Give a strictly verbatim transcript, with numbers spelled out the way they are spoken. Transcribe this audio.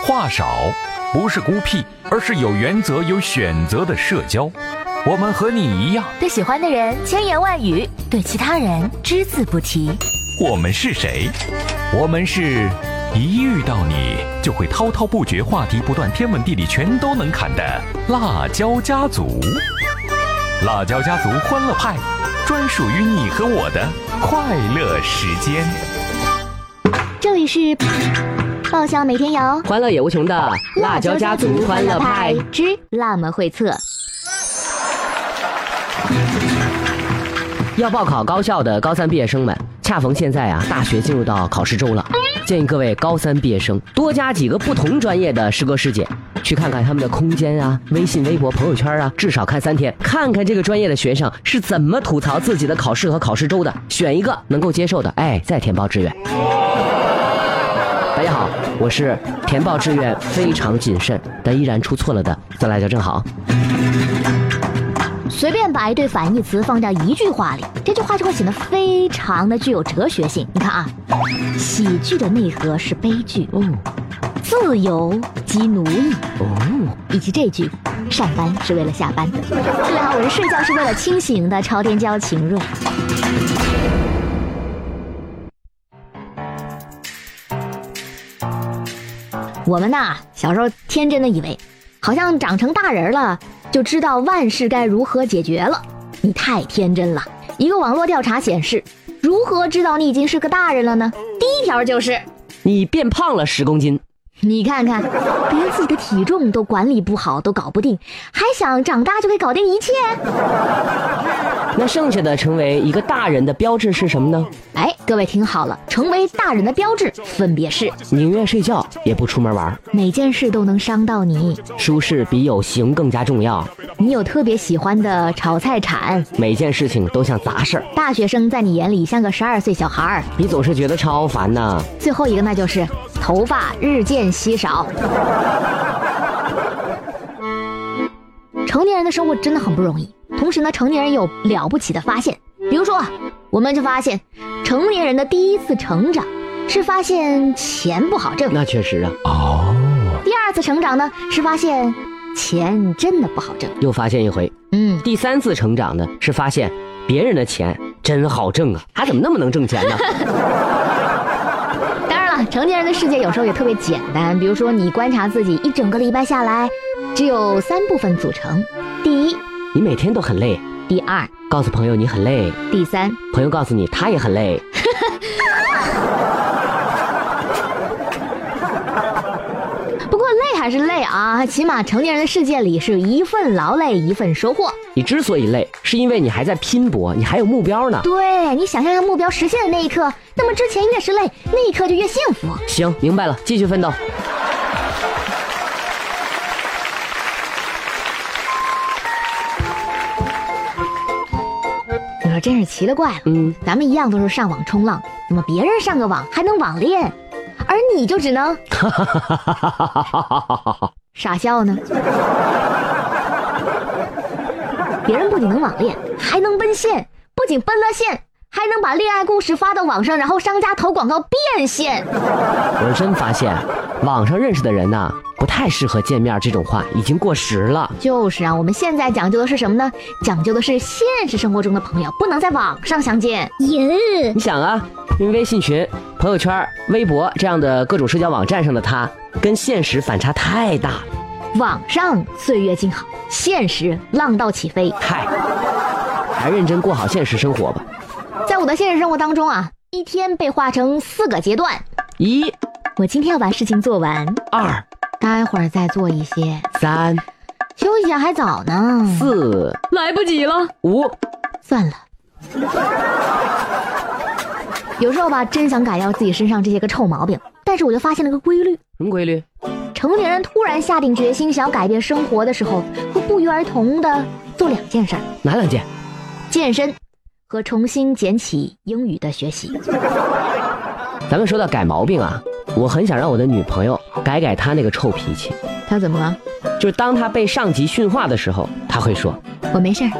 话少，不是孤僻，而是有原则、有选择的社交。我们和你一样， 对喜欢的人千言万语，对其他人只字不提。 我们是谁？我们是一遇到你就会滔滔不绝，话题不断，天文地理全都能侃的辣椒家族。辣椒家族欢乐派，专属于你和我的快乐时间。 这里是爆笑每天有， 欢乐也无穷的辣椒家族欢乐派之辣么会测。 要报考高校的高三毕业生们，恰逢现在啊，大学进入到考试周了，建议各位高三毕业生多加几个不同专业的师哥师姐，去看看他们的空间啊、微信、微博、朋友圈啊，至少看三天，看看这个专业的学生是怎么吐槽自己的考试和考试周的，选一个能够接受的，哎，再填报志愿。大家好，我是填报志愿非常谨慎但依然出错了的酸辣椒正好。 随便把一对反义词放在一句话里，这句话就会显得非常的具有哲学性。你看啊，喜剧的内核是悲剧，哦，自由即奴役，哦，以及这句上班是为了下班。各位好，我是睡觉是为了清醒的朝天椒秦瑞。我们呐，小时候天真的以为，好像长成大人了就知道万事该如何解决了。你太天真了。一个网络调查显示，如何知道你已经是个大人了呢？第一条就是你变胖了十公斤。 你看看，连自己的体重都管理不好，都搞不定，还想长大就可以搞定一切？ 那剩下的成为一个大人的标志是什么呢？ 哎，各位听好了，成为大人的标志分别是： 宁愿睡觉也不出门玩， 每件事都能伤到你， 舒适比有形更加重要， 你有特别喜欢的炒菜铲， 每件事情都像杂事儿， 大学生在你眼里像个十二岁小孩， 你总是觉得超烦呢。 最后一个那就是头发日渐稀少。成年人的生活真的很不容易，同时呢，成年人有了不起的发现。比如说，我们就发现成年人的第一次成长是发现钱不好挣。 那确实啊。 哦。 第二次成长呢是发现钱真的不好挣， 又发现一回。 嗯。 第三次成长呢是发现别人的钱真好挣啊，他怎么那么能挣钱呢？ 成年人的世界有时候也特别简单，比如说你观察自己一整个礼拜下来，只有三部分组成：第一， 你每天都很累； 第二， 告诉朋友你很累； 第三， 朋友告诉你他也很累。 不过累还是累啊，起码成年人的世界里是一份劳累一份收获。 你之所以累，是因为你还在拼搏，你还有目标呢。 对，你想象下目标实现的那一刻，那么之前越是累，那一刻就越幸福。 行，明白了，继续奋斗。 你说真是奇了怪了， 嗯， 咱们一样都是上网冲浪，怎么别人上个网还能网恋，而你就只能傻笑呢？别人不仅能网恋，还能奔现，不仅奔了现，还能把恋爱故事发到网上，然后商家投广告变现。 我真发现网上认识的人呐、啊，不太适合见面，这种话已经过时了。 就是啊，我们现在讲究的是什么呢？讲究的是现实生活中的朋友不能在网上相见。耶！ 你想啊，因为微信群、朋友圈、微博这样的各种社交网站上的他，跟现实反差太大了。 网上岁月静好，现实浪到起飞。 嗨，还认真过好现实生活吧。 在我的现实生活当中啊，一天被划成四个阶段： 一， 我今天要把事情做完； 二， 待会儿再做一些； 三， 休息一下还早呢； 四， 来不及了； 五， 算了。有时候吧，真想改掉自己身上这些个臭毛病，但是我就发现了个规律。 什么规律？ 成年人突然下定决心想要改变生活的时候，会不约而同的做两件事。 哪两件？ 健身和重新捡起英语的学习。 咱们说到改毛病啊，我很想让我的女朋友改改她那个臭脾气。 她怎么了？ 就是当她被上级训话的时候，她会说： 我没事儿。